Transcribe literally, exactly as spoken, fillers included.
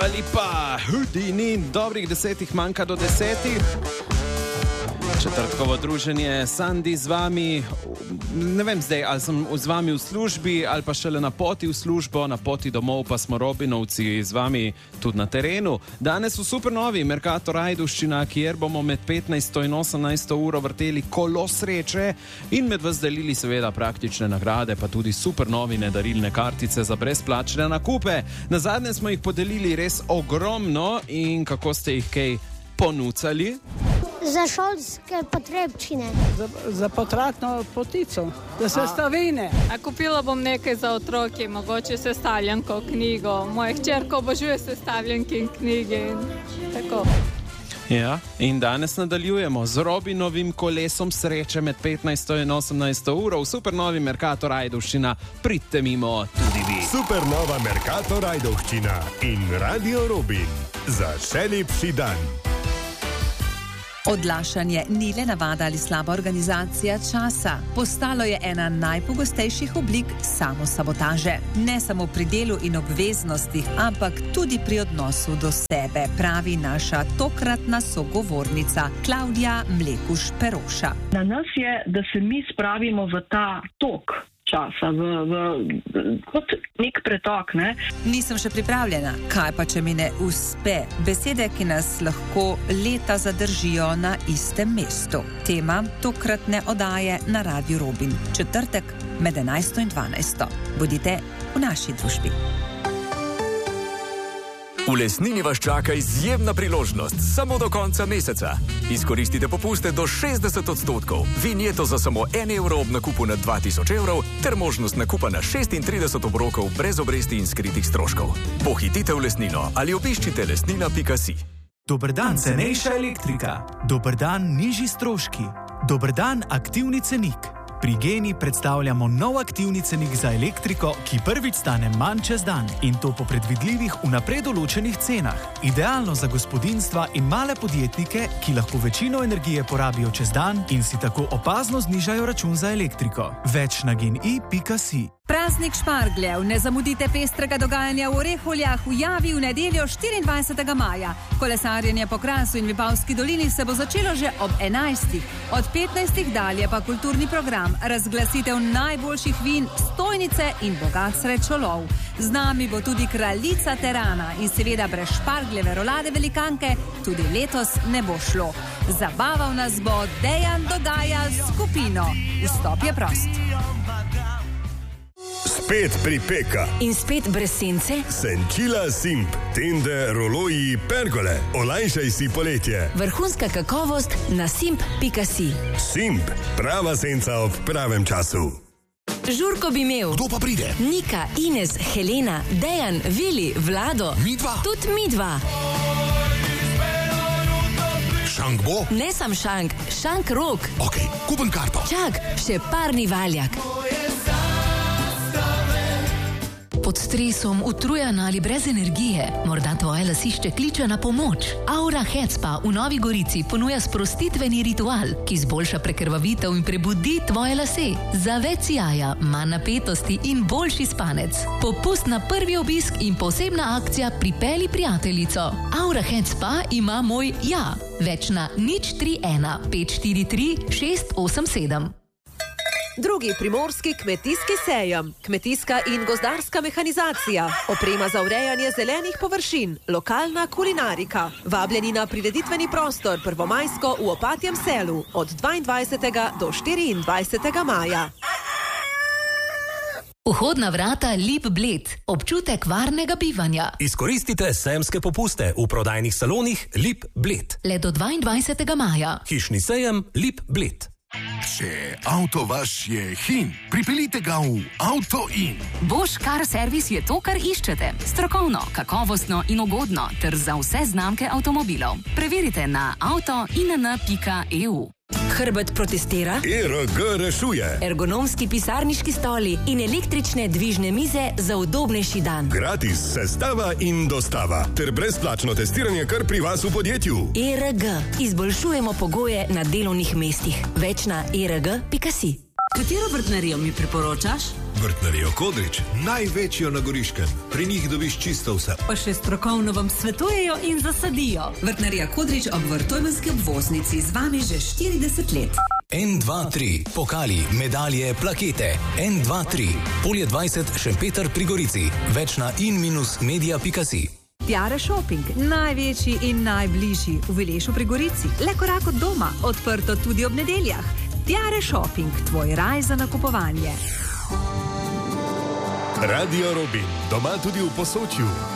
Dua Lipa, Houdini, dobrih desetih manjka do desetih. Četrtkovo druženje, Sandi z vami, ne vem zdaj, ali sem z vami v službi, ali pa šele na poti v službo, na poti domov pa smo Robinovci z vami tudi na terenu. Danes v supernovi Mercator Ajdovščina, kjer bomo med petnajsto in osemnajsto uro vrteli kolo sreče in med vas delili seveda praktične nagrade, pa tudi supernovine darilne kartice za brezplačne nakupe. Na zadnje smo jih podelili res ogromno in kako ste jih kaj ponucali? Za šolske potrebčine. Za, za potratno potico, za sestavine. A kupila bom nekaj za otroke, mogoče sestavljanko, knjigo. Moja hčerka obožuje sestavljanke in knjige. Tako. Ja, in danes nadaljujemo z Robinovim kolesom sreče med petnajsto in osemnajsto uro v supernovi Mercator Ajdovščina. Pridite mimo tudi vi. Supernova Mercator Ajdovščina in Radio Robin. Za še lepši dan. Odlašanje ni le navada ali slaba organizacija časa. Postalo je ena najpogostejših oblik samosabotaže. Ne samo pri delu in obveznostih, ampak tudi pri odnosu do sebe, pravi naša tokratna sogovornica Klavdija Mlekuš Peroša. Na nas je, da se mi spravimo v ta tok časa, v, v, kot nek pretok, ne? Nisem še pripravljena. Kaj pa, če mi ne uspe? Besede, ki nas lahko leta zadržijo na istem mestu. Tema tokratne oddaje na Radiu Robin. Četrtek med enajsto in dvanajsto. Bodite v naši družbi. V Lesnini vas čaka izjemna priložnost samo do konca meseca. Izkoristite popuste do šestdeset odstotkov, vinjeto za samo en evro ob nakupu na dva tisoč evrov ter možnost nakupa na šestintrideset obrokov brez obresti in skritih stroškov. Pohitite v Lesnino ali obiščite lesnina pika si. Dober dan, cenejša elektrika. Dober dan, nižji stroški. Dober dan, aktivni cenik. Pri Geni predstavljamo nov aktivni cenik za elektriko, ki prvič stane manj čez dan in to po predvidljivih vnaprej določenih cenah. Idealno za gospodinjstva in male podjetnike, ki lahko večino energije porabijo čez dan in si tako opazno znižajo račun za elektriko. Več na geni pika si. Praznik špargljev. Ne zamudite pestrega dogajanja v Oreholjah v Javi v nedeljo štiriindvajsetega maja. Kolesarjenje po Krasu in Vipavski dolini se bo začelo že ob enajstih. Od petnajstih dalje pa kulturni program, razglasitev najboljših vin, stojnice in bogat srečolov. Z nami bo tudi kraljica terana in seveda brez špargljeve rolade velikanke tudi letos ne bo šlo. Zabaval nas bo Dejan Dodaja s skupino. Vstop je prost. Spet pripeka. In spet brez sence. Senčila Simp. Tende, roloji, pergole. Olajšaj si poletje. Vrhunska kakovost na simp pika si. Simp. Prava senca ob pravem času. Žurko bi imel. Kdo pa pride? Nika, Ines, Helena, Dejan, Vili, Vlado. Mi dva. Tudi mi dva. Šank bo? Ne sam šank, šank rok. Ok, kupim karto. Čak, še parni valjak. Pod stresom, utrujen ali brez energije, morda tvoje lasišče kliče na pomoč. Aura Headspa v Novi Gorici ponuja sprostitveni ritual, ki izboljša prekrvavitev in prebudi tvoje lase. Za več sijaja, manj napetosti in boljši spanec. Popust na prvi obisk in posebna akcija Pripeli prijateljico. Aura Headspa ima moj ja. Več na nič tri ena pet štiri tri šest osem sedem. Drugi primorski kmetijski sejem, kmetijska in gozdarska mehanizacija, oprema za urejanje zelenih površin, lokalna kulinarika. Vabljeni na prireditveni prostor Prvomajsko v Opatjem selu od dvaindvajsetega do štiriindvajsetega maja. Vhodna vrata Lip Bled, občutek varnega bivanja. Izkoristite sejemske popuste v prodajnih salonih Lip Bled. Le do dvaindvajsetega maja. Hišni sejem Lip Bled. Če avto vaš je hin, pripeljite ga v Auto In. Bosch Car Service je to, kar iščete. Strokovno, kakovostno in ugodno ter za vse znamke avtomobilov. Preverite na auto in n pika e u. Hrbet protestira. E R G rešuje. Ergonomski pisarniški stoli in električne dvižne mize za udobnejši dan. Gratis sestava in dostava ter brezplačno testiranje kar pri vas v podjetju. E R G. Izboljšujemo pogoje na delovnih mestih. Več na e r g pika si. Katero vrtnarijo mi priporočaš? Vrtnarijo Kodrič, največjo na Goriškem. Pri njih dobiš čisto vse. Pa še strokovno vam svetujejo in zasadijo. Vrtnarija Kodrič ob Vrtojmenski obvoznici z vami že štirideset let. en dva tri, pokali, medalje, plakete. en dva tri, Polje dvajset, Šempeter pri Gorici. Več na in minus media pika si. Tiare Shopping, največji in najbližji v Vilešu pri Gorici. Le korak od doma, odprto tudi ob nedeljah. Tiare Shopping, tvoj raj za nakupovanje. Radio Robin, doma tudi v Posočju.